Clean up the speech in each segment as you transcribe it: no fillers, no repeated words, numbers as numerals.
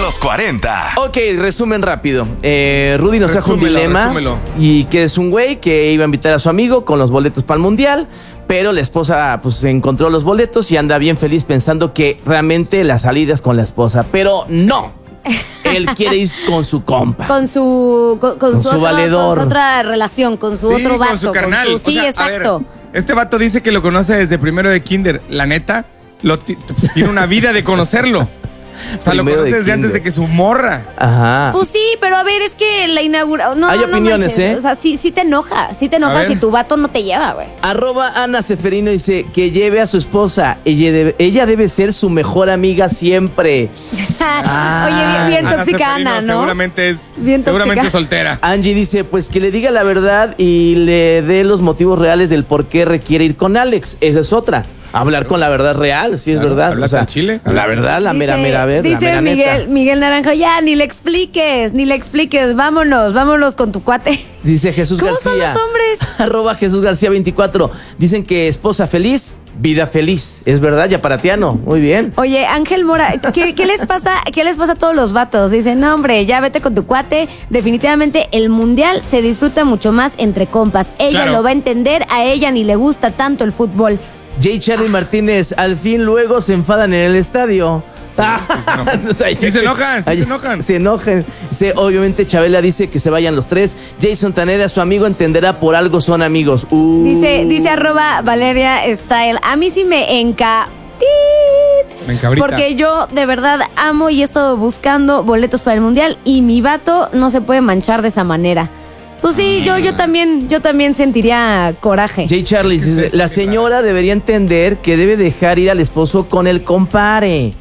los 40. Ok, resumen rápido. Rudy nos trajo un dilema. Y que es un güey que iba a invitar a su amigo con los boletos para el mundial. Pero la esposa pues encontró los boletos y anda bien feliz pensando que realmente la salida es con la esposa. Pero no. Él quiere ir con su compa. Con su valedor. Con otra relación, con su otro vato. Con su carnal. Sí, exacto. Ver, este vato dice que lo conoce desde primero de kinder. La neta, tiene una vida de conocerlo. O sea, lo conoces desde antes de que su morra. Ajá. Pues sí, pero a ver, es que la inauguración. No, hay opiniones, manches. ¿eh? O sea, sí te enoja. Sí te enoja si tu vato no te lleva, güey. @Ana Seferino dice que lleve a su esposa. Ella debe ser su mejor amiga siempre. Oye, bien tóxica Ana, ¿no? Seguramente es soltera. Angie dice, pues que le diga la verdad y le dé los motivos reales del por qué requiere ir con Alex. Esa es otra. Hablar con la verdad real, sí es verdad. O sea, Chile. La verdad, la mera, a ver. Dice Miguel Naranjo, ya, ni le expliques, vámonos con tu cuate. Dice Jesús ¿Cómo García. son los hombres? @Jesús García 24. Dicen que esposa feliz, vida feliz. Es verdad, yaparatiano. Muy bien. Oye, Ángel Mora, ¿qué les pasa a todos los vatos? Dicen, no, hombre, ya vete con tu cuate. Definitivamente el mundial se disfruta mucho más entre compas. Ella lo va a entender, a ella ni le gusta tanto el fútbol. J. Charlie Martínez, al fin luego se enfadan en el estadio. Sí se enojan. Se enojan. Obviamente Chabela dice que se vayan los tres. Jason Taneda, su amigo, entenderá por algo son amigos. Dice @Valeria Style. A mí sí me encabrita. Porque yo de verdad amo y he estado buscando boletos para el mundial y mi vato no se puede manchar de esa manera. Pues sí, yo también sentiría coraje. J. Charlie dice, la señora debería entender que debe dejar ir al esposo con el compare.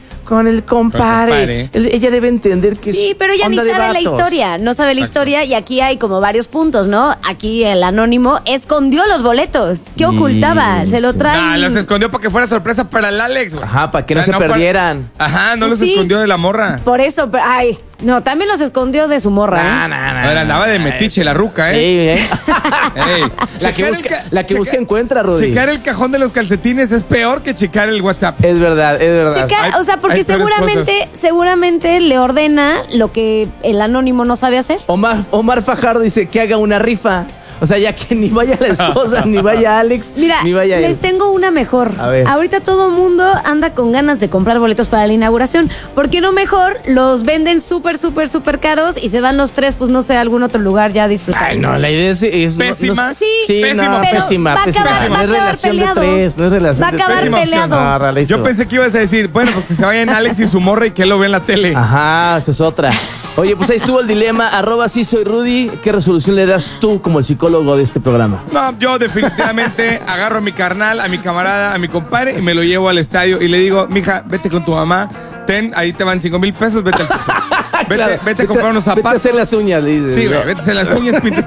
Ella debe entender que sí, pero ella ni sabe la historia. No sabe la historia y aquí hay como varios puntos, ¿no? Aquí el anónimo escondió los boletos. ¿Qué ocultaba? Se lo traen. Los escondió para que fuera sorpresa para el Alex. Ajá, para que no se perdieran. No los escondió de la morra. Por eso, no, también los escondió de su morra. Andaba de metiche la ruca, ¿eh? Sí, La que busca encuentra, Rudy. Checar el cajón de los calcetines es peor que checar el WhatsApp. Es verdad. Porque seguramente le ordena lo que el anónimo no sabe hacer. Omar Fajardo dice que haga una rifa. O sea, ya que ni vaya la esposa, ni vaya Alex, mira, ni vaya él. Les tengo una mejor. A ver. Ahorita todo mundo anda con ganas de comprar boletos para la inauguración. ¿Por qué no mejor los venden súper caros y se van los tres, pues no sé, a algún otro lugar ya a disfrutar? Ay, no, la idea es pésima. Pésima. No es relación de tres. Va a acabar peleado. Yo pensé que ibas a decir, bueno, pues que se vayan Alex y su morra y que él lo vea en la tele. Ajá, esa es otra. Oye, pues ahí estuvo el dilema. @sí soy Rudy. ¿Qué resolución le das tú como el psicólogo de este programa? No, yo definitivamente agarro a mi carnal, a mi camarada, a mi compadre y me lo llevo al estadio y le digo, mija, vete con tu mamá, ahí te van 5,000 pesos, vete al súper. Vete a comprar unos zapatos. Vete a hacer las uñas, le dices. Sí, güey, vete a hacer las uñas,